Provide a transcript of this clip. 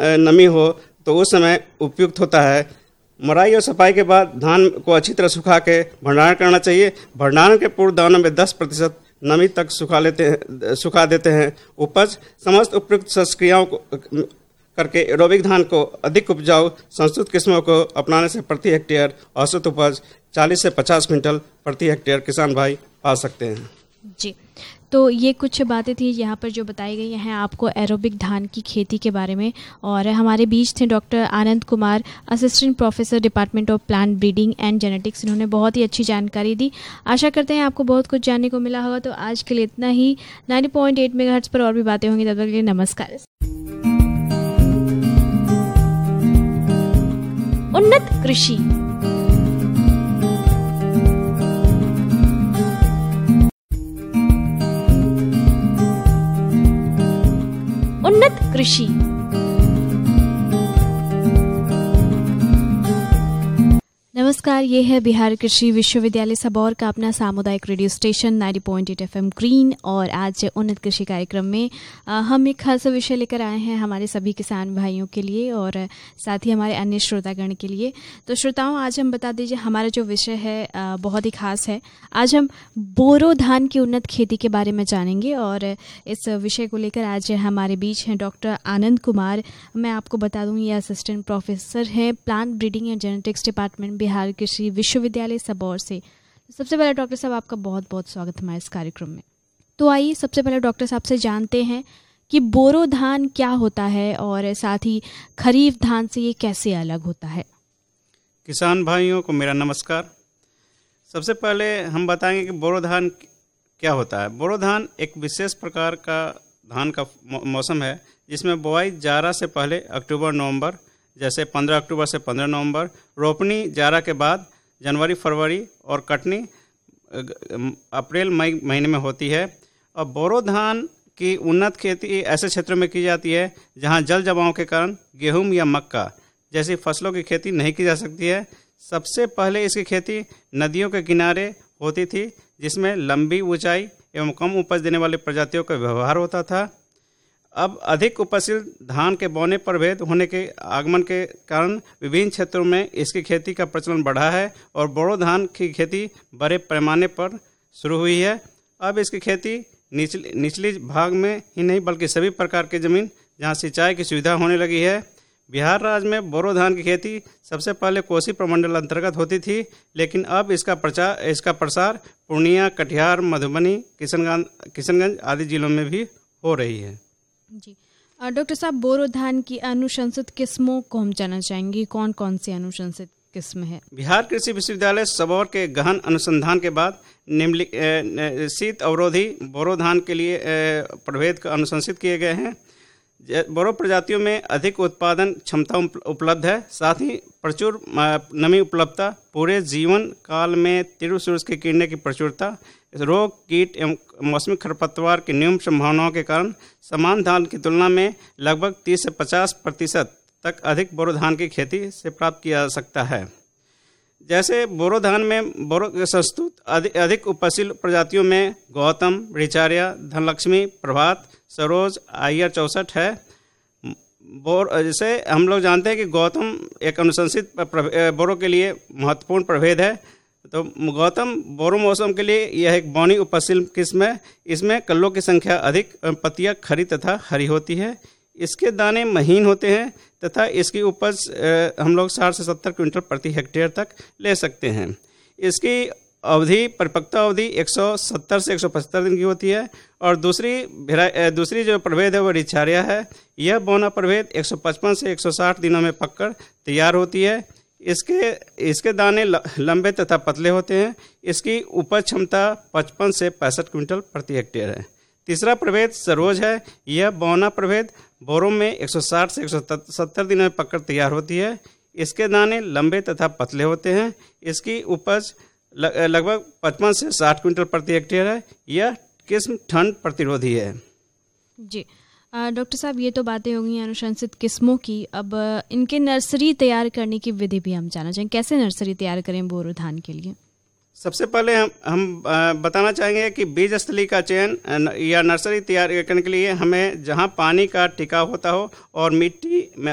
नमी हो तो उस समय उपयुक्त होता है। मराई और सफाई के बाद धान को अच्छी तरह सुखा के भंडारण करना चाहिए। भंडारण के पूर्व दानों में 10% नमी तक सुखा देते हैं। उपज समस्त उपयुक्त संक्रियाओं को करके एरोबिक धान को अधिक उपजाऊ संस्तुत किस्मों को अपनाने से प्रति हेक्टेयर औसत उपज 40 से 50 क्विंटल प्रति हेक्टेयर किसान भाई पा सकते हैं। जी, तो ये कुछ बातें थी यहाँ पर जो बताई गई हैं आपको एरोबिक धान की खेती के बारे में। और हमारे बीच थे doctor Anand Kumar, assistant professor department of plant breeding and genetics. इन्होंने बहुत ही अच्छी जानकारी दी। आशा करते हैं आपको बहुत कुछ जानने को मिला होगा। तो आज के लिए इतना ही। 90.8 मेगाहर्ट्ज़ पर और भी बातें होंगी, तब तक के लिए नमस्कार। उन्नत कृषि। उन्नत कृषि। नमस्कार, ये है बिहार कृषि विश्वविद्यालय सबौर का अपना सामुदायिक रेडियो स्टेशन 90.8 FM ग्रीन। और आज उन्नत कृषि कार्यक्रम में हम एक खास विषय लेकर आए हैं हमारे सभी किसान भाइयों के लिए और साथ ही हमारे अन्य श्रोतागण के लिए। तो श्रोताओं, आज हम बता दीजिए हमारा जो विषय है बहुत ही खास है। आज हम बोरो धान की उन्नत खेती के बारे में जानेंगे और इस विषय को लेकर आज हमारे बीच हैं डॉक्टर आनंद कुमार। मैं आपको बता दूँ, ये असिस्टेंट प्रोफेसर हैं plant breeding and genetics department Bihar कृषि विश्वविद्यालय सबौर से। सबसे पहले डॉक्टर साहब, आपका बहुत बहुत स्वागत हमारे इस कार्यक्रम में। तो आइए सबसे पहले डॉक्टर साहब से जानते हैं कि बोरो धान क्या होता है और साथ ही खरीफ धान से ये कैसे अलग होता है। किसान भाइयों को मेरा नमस्कार। सबसे पहले हम बताएंगे कि बोरो धान क्या होता है। बोरो धान एक विशेष प्रकार का धान का मौसम है जिसमें बुआई जाड़ा से पहले अक्टूबर नवंबर, जैसे 15 अक्टूबर से 15 नवंबर, रोपनी जाड़ा के बाद जनवरी फरवरी और कटनी अप्रैल मई महीने में होती है। और बोरो धान की उन्नत खेती ऐसे क्षेत्रों में की जाती है जहां जल जमाव के कारण गेहूं या मक्का जैसी फसलों की खेती नहीं की जा सकती है। सबसे पहले इसकी खेती नदियों के किनारे होती थी, जिसमें लंबी ऊंचाई एवं कम उपज देने वाली प्रजातियों का व्यवहार होता था। अब अधिक उपजशील धान के बौने प्रभेद होने के आगमन के कारण विभिन्न क्षेत्रों में इसकी खेती का प्रचलन बढ़ा है और बोरो धान की खेती बड़े पैमाने पर शुरू हुई है। अब इसकी खेती निचली भाग में ही नहीं बल्कि सभी प्रकार की ज़मीन जहां सिंचाई की सुविधा होने लगी है। बिहार राज्य में बोरो धान की खेती सबसे पहले कोसी प्रमंडल अंतर्गत होती थी, लेकिन अब इसका प्रसार पूर्णिया, कटिहार, मधुबनी, किशनगंज आदि जिलों में भी हो रही है। जी डॉक्टर साहब, बोरो धान की अनुशंसित किस्मों को हम जानना चाहेंगे, कौन कौन सी अनुशंसित किस्म है? बिहार कृषि विश्वविद्यालय सबौर के गहन अनुसंधान के बाद निम्नलिखित शीत अवरोधी बोरो धान के लिए प्रभेद का अनुशंसित किए गए हैं। बोरो प्रजातियों में अधिक उत्पादन क्षमता उपलब्ध है, साथ ही प्रचुर नमी उपलब्धता, पूरे जीवन काल में तीव्र सूरज की किरणें की प्रचुरता, रोग, कीट एवं मौसमी खरपतवार की न्यून संभावनाओं के कारण समान धान की तुलना में लगभग 30 से 50% तक अधिक बोरो धान की खेती से प्राप्त किया जा सकता है। जैसे बोरो धान में बोरो के संस्तुत अधिक उपजशील प्रजातियों में गौतम, रिचार्या, धनलक्ष्मी, प्रभात, सरोज, आयर 64 है। जैसे हम लोग जानते हैं कि गौतम एक अनुशंसित बोरो के लिए महत्वपूर्ण प्रभेद है। तो गौतम बोरो मौसम के लिए यह एक बौनी उपजशील किस्म है। इसमें कल्लों की संख्या अधिक, पत्तियां खरी तथा हरी होती है। इसके दाने महीन होते हैं तथा इसकी उपज हम लोग 60 से 70 क्विंटल प्रति हेक्टेयर तक ले सकते हैं। इसकी परिपक्वता अवधि 170 से 175 दिन की होती है। और दूसरी जो प्रभेद है वो रिचार्या है। यह बौना प्रभेद 155 से 160 दिनों में पककर तैयार होती है। इसके दाने लंबे तथा पतले होते हैं। इसकी उपज क्षमता 55 से 65 क्विंटल प्रति हेक्टेयर है। तीसरा प्रभेद सरोज है। यह बौना प्रभेद बोरो में 160 से 170 दिनों में पककर तैयार होती है। इसके दाने लंबे तथा पतले होते हैं। इसकी उपज लगभग 55 से 60 क्विंटल प्रति हेक्टेयर है। यह किस्म ठंड प्रतिरोधी है। जी डॉक्टर साहब, ये तो बातें होंगी अनुशंसित किस्मों की। अब इनके नर्सरी तैयार करने की विधि भी हम जानना चाहेंगे। कैसे नर्सरी तैयार करें बोरो धान के लिए? सबसे पहले हम बताना चाहेंगे कि बीज स्थली का चयन या नर्सरी तैयार करने के लिए हमें जहां पानी का टिकाव होता हो और मिट्टी में